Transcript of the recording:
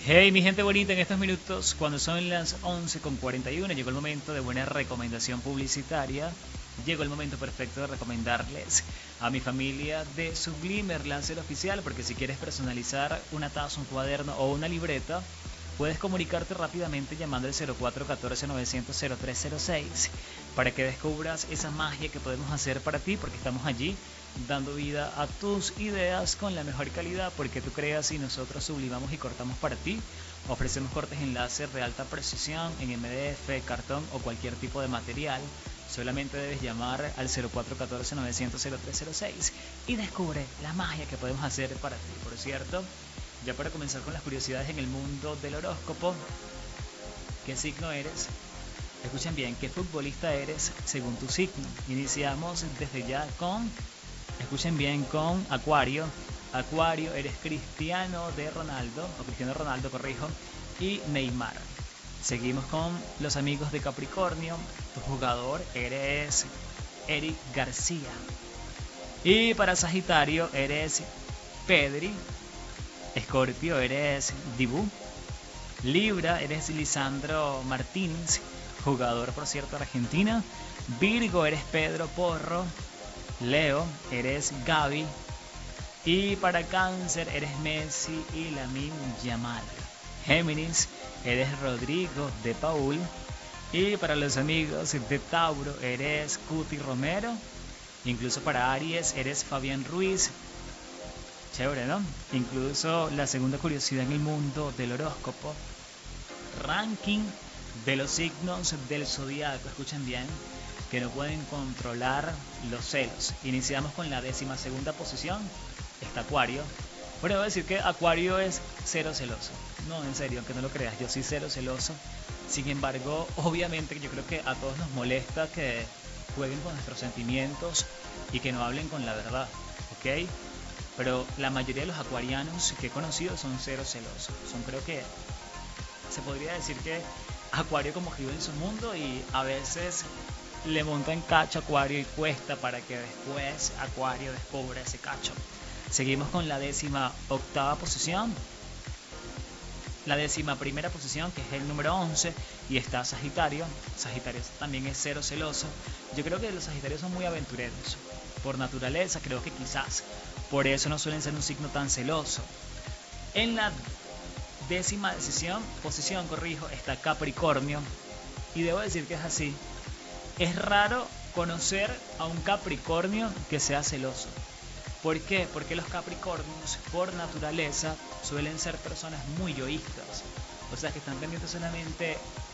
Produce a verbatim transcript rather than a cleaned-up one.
Hey, mi gente bonita, en estos minutos, cuando son las once con cuarenta y uno, llegó el momento de buena recomendación publicitaria. Llegó el momento perfecto de recomendarles a mi familia de Sublimer Lancer Oficial, porque si quieres personalizar una taza, un cuaderno o una libreta, puedes comunicarte rápidamente llamando al cero cuatro uno cuatro nueve cero cero cero tres cero seis para que descubras esa magia que podemos hacer para ti, porque estamos allí dando vida a tus ideas con la mejor calidad, porque tú creas y nosotros sublimamos y cortamos para ti. Ofrecemos cortes en láser de alta precisión en M D F, cartón o cualquier tipo de material. Solamente debes llamar al cero cuatro uno cuatro nueve cero cero cero tres cero seis y descubre la magia que podemos hacer para ti. Por cierto, ya para comenzar con las curiosidades en el mundo del horóscopo, ¿qué signo eres? Escuchen bien, ¿qué futbolista eres según tu signo? Iniciamos desde ya con, escuchen bien, con Acuario. Acuario, eres Cristiano de Ronaldo, o Cristiano Ronaldo, corrijo, y Neymar. Seguimos con los amigos de Capricornio. Tu jugador eres Eric García. Y para Sagitario eres Pedri. Escorpio eres Dibu. Libra eres Lisandro Martínez, jugador por cierto Argentina. Virgo eres Pedro Porro. Leo eres Gaby. Y para Cáncer eres Messi y Lamine Yamal. Géminis eres Rodrigo de Paul. Y para los amigos de Tauro eres Cuti Romero. Incluso para Aries eres Fabián Ruiz. Chévere, ¿no? Incluso la segunda curiosidad en el mundo del horóscopo, ranking de los signos del zodiaco. Escuchen bien, que no pueden controlar los celos. Iniciamos con la décima segunda posición. Está Acuario. Bueno, voy a decir que Acuario es cero celoso. No, en serio, aunque no lo creas, yo soy cero celoso. Sin embargo, obviamente yo creo que a todos nos molesta que jueguen con nuestros sentimientos y que no hablen con la verdad, ¿ok? Pero la mayoría de los acuarianos que he conocido son cero celosos. Son, creo que se podría decir que Acuario como que vive en su mundo y a veces le montan cacho a Acuario y cuesta para que después Acuario descubra ese cacho. Seguimos con la décima octava posición. La décima primera posición, que es el número once, y está Sagitario. Sagitario también es cero celoso. Yo creo que los Sagitarios son muy aventureros. Por naturaleza, creo que quizás por eso no suelen ser un signo tan celoso. En la décima decisión, posición, corrijo, está Capricornio. Y debo decir que es así. Es raro conocer a un Capricornio que sea celoso. ¿Por qué? Porque los Capricornios, por naturaleza, suelen ser personas muy yoístas. O sea, que están pendientes solamente